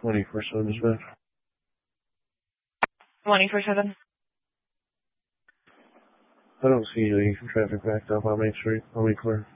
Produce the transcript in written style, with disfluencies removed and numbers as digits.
24/7 dispatch. 24/7. I don't see any traffic backed up on Main Street. I'll be clear.